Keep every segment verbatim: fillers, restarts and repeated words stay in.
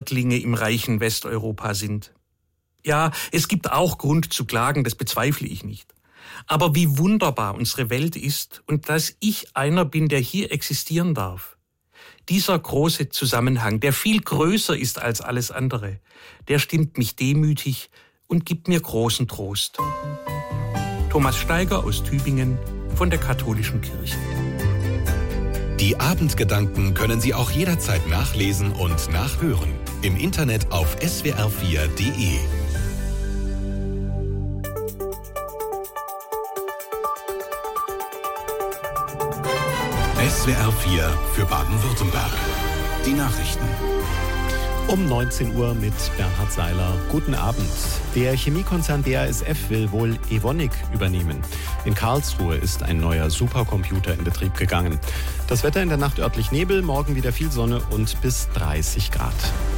Zöglinge im reichen Westeuropa sind. Ja, es gibt auch Grund zu klagen, das bezweifle ich nicht. Aber wie wunderbar unsere Welt ist und dass ich einer bin, der hier existieren darf. Dieser große Zusammenhang, der viel größer ist als alles andere, der stimmt mich demütig und gibt mir großen Trost. Thomas Steiger aus Tübingen von der Katholischen Kirche. Die Abendgedanken können Sie auch jederzeit nachlesen und nachhören. Im Internet auf s w r vier punkt d e. S W R vier für Baden-Württemberg. Die Nachrichten. Um neunzehn Uhr mit Bernhard Seiler. Guten Abend. Der Chemiekonzern B A S F will wohl Evonik übernehmen. In Karlsruhe ist ein neuer Supercomputer in Betrieb gegangen. Das Wetter in der Nacht örtlich Nebel, morgen wieder viel Sonne und bis dreißig Grad.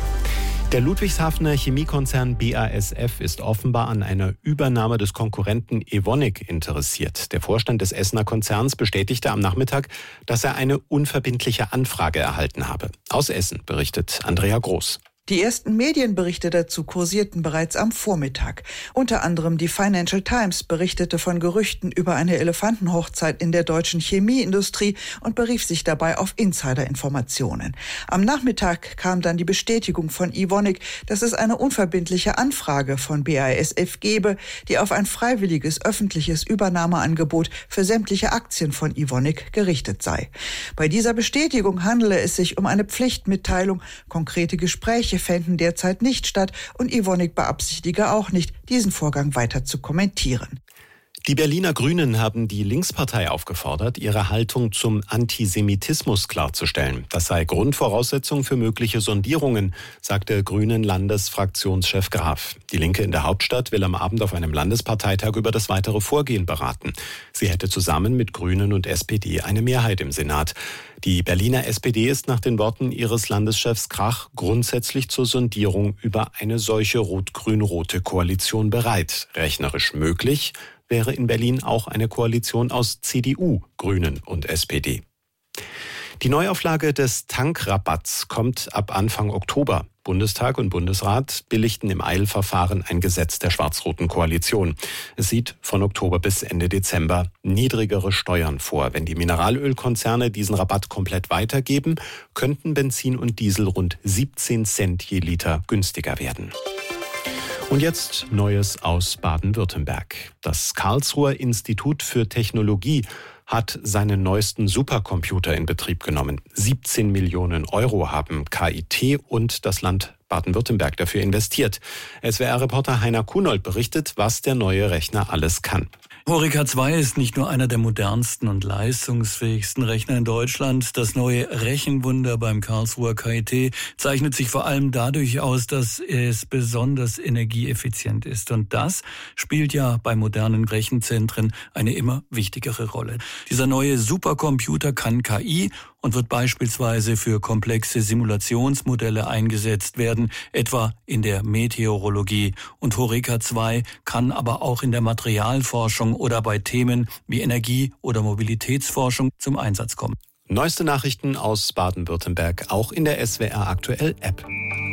Der Ludwigshafener Chemiekonzern B A S F ist offenbar an einer Übernahme des Konkurrenten Evonik interessiert. Der Vorstand des Essener Konzerns bestätigte am Nachmittag, dass er eine unverbindliche Anfrage erhalten habe. Aus Essen berichtet Andrea Groß. Die ersten Medienberichte dazu kursierten bereits am Vormittag. Unter anderem die Financial Times berichtete von Gerüchten über eine Elefantenhochzeit in der deutschen Chemieindustrie und berief sich dabei auf Insiderinformationen. Am Nachmittag kam dann die Bestätigung von Evonik, dass es eine unverbindliche Anfrage von B A S F gebe, die auf ein freiwilliges öffentliches Übernahmeangebot für sämtliche Aktien von Evonik gerichtet sei. Bei dieser Bestätigung handele es sich um eine Pflichtmitteilung. Konkrete Gespräche fänden derzeit nicht statt und Evonik beabsichtige auch nicht, diesen Vorgang weiter zu kommentieren. Die Berliner Grünen haben die Linkspartei aufgefordert, ihre Haltung zum Antisemitismus klarzustellen. Das sei Grundvoraussetzung für mögliche Sondierungen, sagte Grünen-Landesfraktionschef Graf. Die Linke in der Hauptstadt will am Abend auf einem Landesparteitag über das weitere Vorgehen beraten. Sie hätte zusammen mit Grünen und S P D eine Mehrheit im Senat. Die Berliner S P D ist nach den Worten ihres Landeschefs Krach grundsätzlich zur Sondierung über eine solche rot-grün-rote Koalition bereit. Rechnerisch möglich wäre in Berlin auch eine Koalition aus C D U, Grünen und S P D. Die Neuauflage des Tankrabatts kommt ab Anfang Oktober. Bundestag und Bundesrat billigten im Eilverfahren ein Gesetz der schwarz-roten Koalition. Es sieht von Oktober bis Ende Dezember niedrigere Steuern vor. Wenn die Mineralölkonzerne diesen Rabatt komplett weitergeben, könnten Benzin und Diesel rund siebzehn Cent je Liter günstiger werden. Und jetzt Neues aus Baden-Württemberg. Das Karlsruher Institut für Technologie hat seinen neuesten Supercomputer in Betrieb genommen. siebzehn Millionen Euro haben K I T und das Land Baden-Württemberg dafür investiert. S W R-Reporter Heiner Kunold berichtet, was der neue Rechner alles kann. Horeca zwei ist nicht nur einer der modernsten und leistungsfähigsten Rechner in Deutschland. Das neue Rechenwunder beim Karlsruher K I T zeichnet sich vor allem dadurch aus, dass es besonders energieeffizient ist. Und das spielt ja bei modernen Rechenzentren eine immer wichtigere Rolle. Dieser neue Supercomputer kann K I und wird beispielsweise für komplexe Simulationsmodelle eingesetzt werden, etwa in der Meteorologie. Und Horeca zwei kann aber auch in der Materialforschung oder bei Themen wie Energie- oder Mobilitätsforschung zum Einsatz kommen. Neueste Nachrichten aus Baden-Württemberg, auch in der S W R Aktuell App.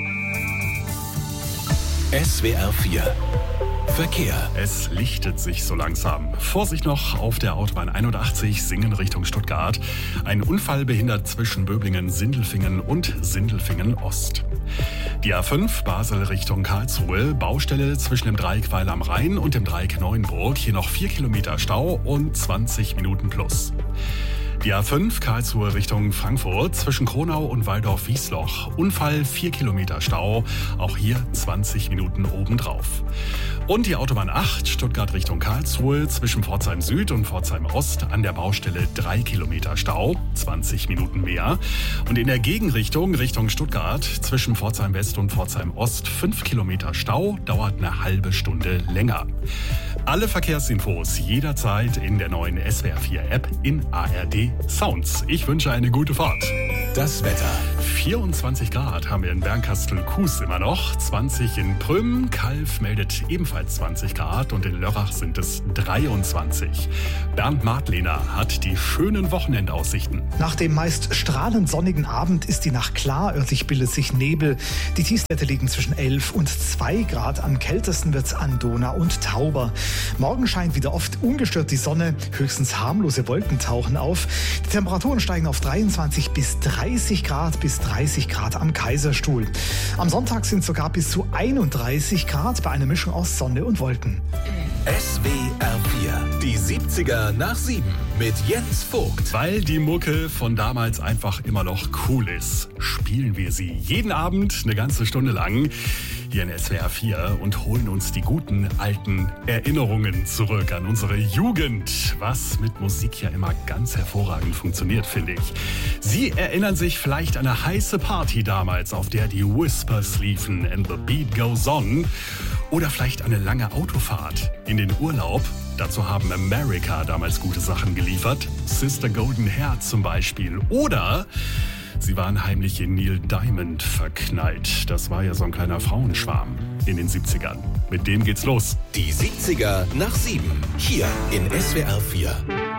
S W R vier Verkehr. Es lichtet sich so langsam. Vorsicht noch auf der Autobahn einundachtzig Singen Richtung Stuttgart. Ein Unfall behindert zwischen Böblingen, Sindelfingen und Sindelfingen Ost. Die A fünf Basel Richtung Karlsruhe. Baustelle zwischen dem Dreieck Weil am Rhein und dem Dreieck Neuenburg. Hier noch vier Kilometer Stau und zwanzig Minuten plus. Die A fünf Karlsruhe Richtung Frankfurt zwischen Kronau und Waldorf-Wiesloch. Unfall, vier Kilometer Stau, auch hier zwanzig Minuten obendrauf. Und die Autobahn acht Stuttgart Richtung Karlsruhe zwischen Pforzheim Süd und Pforzheim Ost an der Baustelle drei Kilometer Stau, zwanzig Minuten mehr. Und in der Gegenrichtung Richtung Stuttgart zwischen Pforzheim West und Pforzheim Ost fünf Kilometer Stau, dauert eine halbe Stunde länger. Alle Verkehrsinfos jederzeit in der neuen S W R vier App in A R D Sounds. Ich wünsche eine gute Fahrt. Das Wetter. vierundzwanzig Grad haben wir in Bernkastel-Kues immer noch, zwanzig in Prüm, Calw meldet ebenfalls zwanzig Grad und in Lörrach sind es dreiundzwanzig. Bernd Madlener hat die schönen Wochenendaussichten. Nach dem meist strahlend sonnigen Abend ist die Nacht klar, örtlich bildet sich Nebel. Die Tiefstwerte liegen zwischen elf und zwei Grad, am kältesten wird's an Donau und Tauber. Morgen scheint wieder oft ungestört die Sonne, höchstens harmlose Wolken tauchen auf. Die Temperaturen steigen auf dreiundzwanzig bis dreißig Grad, bis dreißig Grad am Kaiserstuhl. Am Sonntag sind sogar bis zu einunddreißig Grad bei einer Mischung aus Sonne und Wolken. S W R vier, die siebziger nach sieben mit Jens Vogt. Weil die Mucke von damals einfach immer noch cool ist, spielen wir sie jeden Abend eine ganze Stunde lang hier in S W R vier und holen uns die guten alten Erinnerungen zurück an unsere Jugend, was mit Musik ja immer ganz hervorragend funktioniert, finde ich. Sie erinnern sich vielleicht an eine heiße Party damals, auf der die Whispers liefen and the beat goes on. Oder vielleicht eine lange Autofahrt in den Urlaub. Dazu haben America damals gute Sachen geliefert. Sister Golden Hair zum Beispiel. Oder sie waren heimlich in Neil Diamond verknallt. Das war ja so ein kleiner Frauenschwarm in den siebzigern. Mit dem geht's los. Die siebziger nach sieben. Hier in S W R vier.